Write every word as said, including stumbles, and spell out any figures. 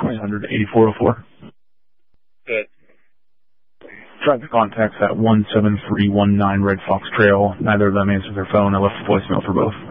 twenty hundred eighty-four oh four. Good. Tried the contacts at one seven three one nine Red Fox Trail. Neither of them answered their phone. I left a voicemail for both.